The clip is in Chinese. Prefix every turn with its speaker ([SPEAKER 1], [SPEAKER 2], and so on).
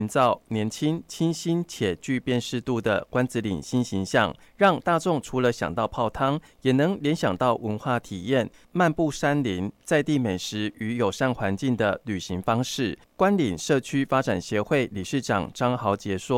[SPEAKER 1] 营造年轻、清新且具辨识度的关子岭新形象，让大众除了想到泡汤，也能联想到文化体验、漫步山林、在地美食与友善环境的旅行方式。关岭社区发展协会理事长张豪杰说，